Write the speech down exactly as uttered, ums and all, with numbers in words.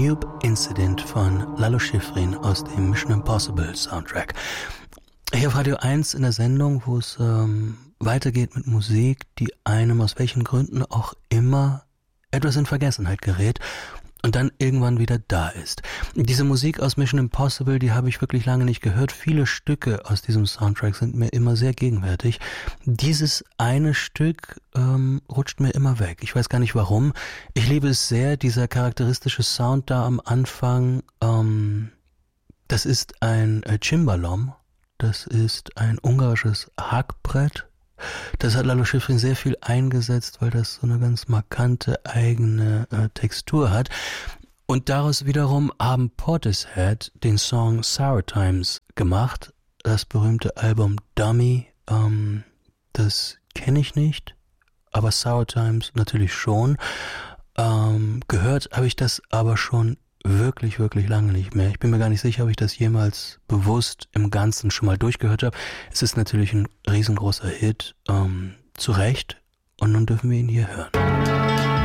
Tube Incident von Lalo Schifrin aus dem Mission Impossible Soundtrack. Hier auf Radio eins in der Sendung, wo es ähm, weitergeht mit Musik, die einem aus welchen Gründen auch immer etwas in Vergessenheit gerät und dann irgendwann wieder da ist. Diese Musik aus Mission Impossible, die habe ich wirklich lange nicht gehört. Viele Stücke aus diesem Soundtrack sind mir immer sehr gegenwärtig. Dieses eine Stück ähm, rutscht mir immer weg. Ich weiß gar nicht warum. Ich liebe es sehr, dieser charakteristische Sound da am Anfang. Ähm, das ist ein äh, Cimbalom. Das ist ein ungarisches Hackbrett. Das hat Lalo Schifrin sehr viel eingesetzt, weil das so eine ganz markante eigene äh, Textur hat. Und daraus wiederum haben Portishead den Song Sour Times gemacht. Das berühmte Album Dummy, ähm, das kenne ich nicht, aber Sour Times natürlich schon. Ähm, gehört habe ich das aber schon wirklich, wirklich lange nicht mehr. Ich bin mir gar nicht sicher, ob ich das jemals bewusst im Ganzen schon mal durchgehört habe. Es ist natürlich ein riesengroßer Hit, ähm, zu Recht. Und nun dürfen wir ihn hier hören.